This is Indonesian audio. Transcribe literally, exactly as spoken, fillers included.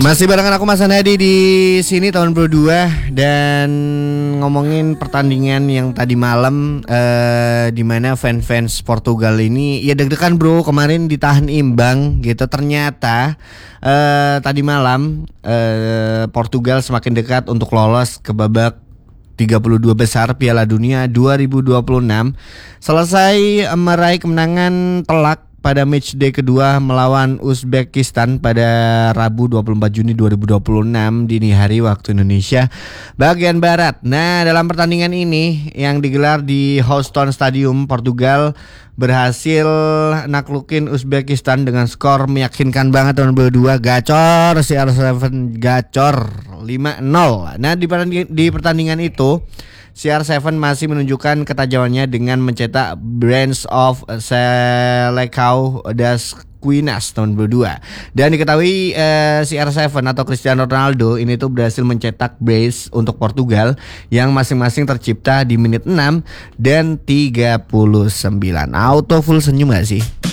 Masih barengan aku Mas Hanadi di sini tahun dua ribu dua dan ngomongin pertandingan yang tadi malam eh, di mana fans-fans Portugal ini ya deg-degan bro, kemarin ditahan imbang gitu. Ternyata eh, tadi malam eh, Portugal semakin dekat untuk lolos ke babak tiga puluh dua besar Piala Dunia dua ribu dua puluh enam. Selesai meraih kemenangan telak pada matchday kedua melawan Uzbekistan pada Rabu dua puluh empat Juni dua ribu dua puluh enam dini hari waktu Indonesia bagian barat. Nah, dalam pertandingan ini yang digelar di Houston Stadium, Portugal berhasil naklukin Uzbekistan dengan skor meyakinkan banget tahun dua ribu dua. Gacor C R tujuh, gacor lima nol. Nah, di pertandingan, di pertandingan itu C R tujuh masih menunjukkan ketajamannya dengan mencetak Brands of Selecao das Quinas tahun dua ribu dua. Dan diketahui eh, C R tujuh atau Cristiano Ronaldo ini tuh berhasil mencetak brace untuk Portugal yang masing-masing tercipta di menit enam dan tiga puluh sembilan. Auto full senyum gak sih?